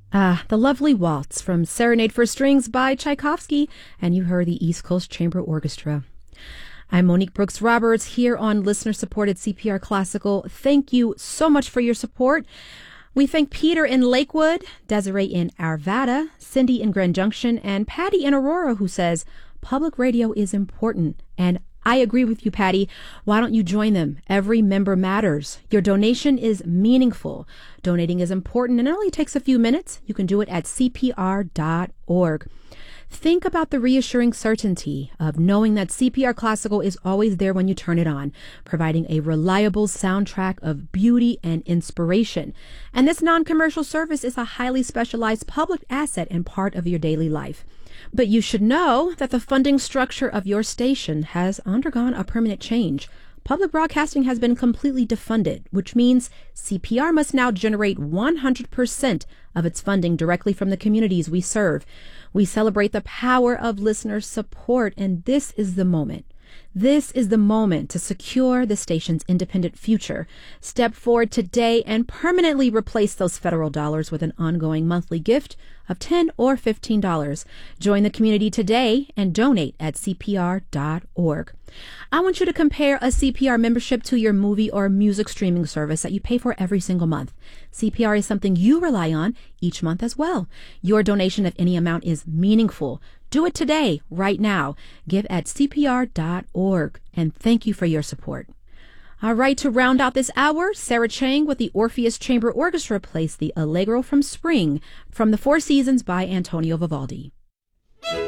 The lovely waltz from Serenade for Strings by Tchaikovsky, and you heard the East Coast Chamber Orchestra. I'm Monique Brooks Roberts here on listener-supported CPR Classical. Thank you so much for your support. We thank Peter in Lakewood, Desiree in Arvada, Cindy in Grand Junction, and Patty in Aurora, who says, public radio is important, and I agree with you, Patty. Why don't you join them? Every member matters. Your donation is meaningful. Donating is important and it only takes a few minutes. You can do it at cpr.org. Think about the reassuring certainty of knowing that CPR Classical is always there when you turn it on, providing a reliable soundtrack of beauty and inspiration. And this non-commercial service is a highly specialized public asset and part of your daily life. But you should know that the funding structure of your station has undergone a permanent change. Public broadcasting has been completely defunded, which means CPR must now generate 100% of its funding directly from the communities we serve. We celebrate the power of listener support, and this is the moment. This is the moment to secure the station's independent future. Step forward today and permanently replace those federal dollars with an ongoing monthly gift of $10 or $15. Join the community today and donate at cpr.org. I want you to compare a CPR membership to your movie or music streaming service that you pay for every single month. CPR is something you rely on each month as well. Your donation of any amount is meaningful. Do it today, right now. Give at cpr.org. And thank you for your support. All right, to round out this hour, Sarah Chang with the Orpheus Chamber Orchestra plays the Allegro from Spring from the Four Seasons by Antonio Vivaldi.